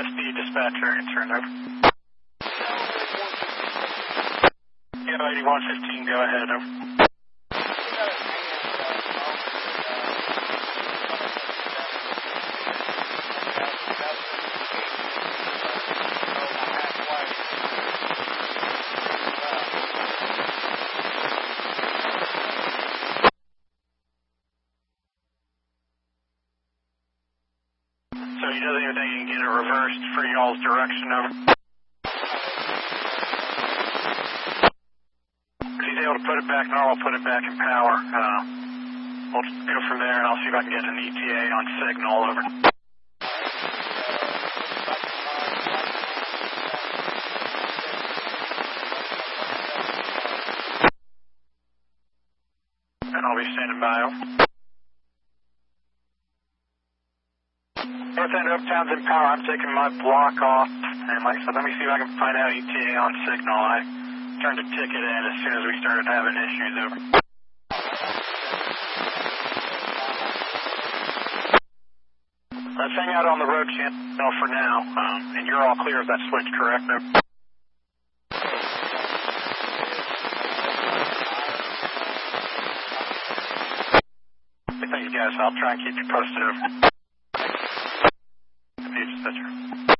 SD dispatcher, turn over. Yeah, 8115, go ahead, over. So he doesn't even think he can get it reversed for y'all's direction, over. If he's able to put it back normal, put it back in power. We'll just go from there and I'll see if I can get an ETA on signal, over. And I'll be standing by, over. North End Uptown's in power. I'm taking my block off. And like I said, let me see if I can find out ETA on signal. I turned a ticket in as soon as we started having issues, over. Let's hang out on the road channel for now. And you're all clear of that switch, correct? Over. Thank you guys. I'll try and keep you posted, over.